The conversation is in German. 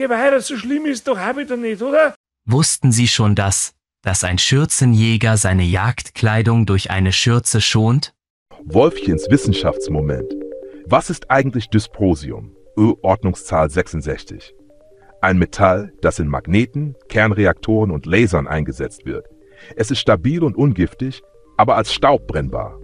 Ja, weil so schlimm ist doch auch wieder nicht, oder? Wussten Sie schon dass ein Schürzenjäger seine Jagdkleidung durch eine Schürze schont? Wolfchens Wissenschaftsmoment. Was ist eigentlich Dysprosium? Ordnungszahl 66. Ein Metall, das in Magneten, Kernreaktoren und Lasern eingesetzt wird. Es ist stabil und ungiftig, aber als Staub brennbar.